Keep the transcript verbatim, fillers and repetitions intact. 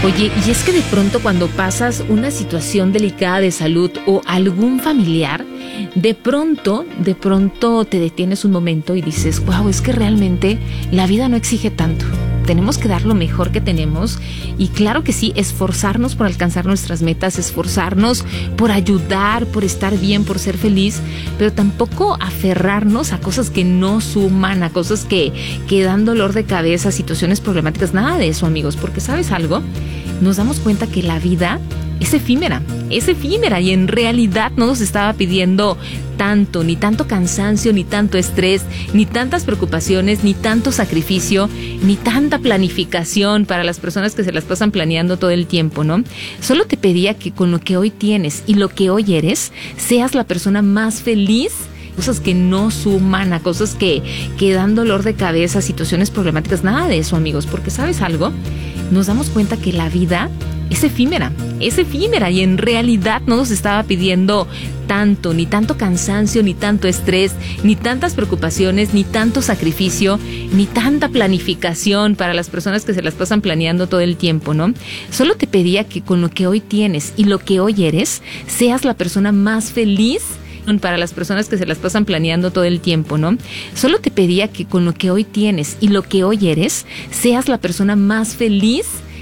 Oye, y es que de pronto cuando pasas una situación delicada de salud o algún familiar, de pronto, de pronto te detienes un momento y dices, wow, es que realmente la vida no exige tanto. Tenemos que dar lo mejor que tenemos y claro que sí, esforzarnos por alcanzar nuestras metas, esforzarnos por ayudar, por estar bien, por ser feliz, pero tampoco aferrarnos a cosas que no suman, a cosas que, que dan dolor de cabeza, situaciones problemáticas, nada de eso, amigos, porque ¿sabes algo? Nos damos cuenta que la vida es efímera, es efímera y en realidad no nos estaba pidiendo tanto, ni tanto cansancio, ni tanto estrés, ni tantas preocupaciones, ni tanto sacrificio, ni tanta planificación para las personas que se las pasan planeando todo el tiempo, ¿no? Solo te pedía que con lo que hoy tienes y lo que hoy eres, seas la persona más feliz. Cosas que no suman, a cosas que, que dan dolor de cabeza, situaciones problemáticas, nada de eso, amigos, porque ¿sabes algo? Nos damos cuenta que la vida es efímera, es efímera y en realidad no nos estaba pidiendo tanto, ni tanto cansancio, ni tanto estrés, ni tantas preocupaciones, ni tanto sacrificio, ni tanta planificación para las personas que se las pasan planeando todo el tiempo, ¿no? Solo te pedía que con lo que hoy tienes y lo que hoy eres, seas la persona más feliz para las personas que se las pasan planeando todo el tiempo, ¿no? Solo te pedía que con lo que hoy tienes y lo que hoy eres, seas la persona más feliz